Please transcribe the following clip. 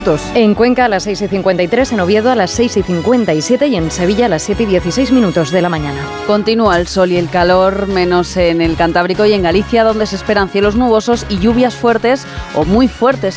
En Cuenca a las 6:53, en Oviedo a las 6:57 y en Sevilla a las 7:16 de la mañana. Continúa el sol y el calor, menos en el Cantábrico y en Galicia, donde se esperan cielos nubosos y lluvias fuertes o muy fuertes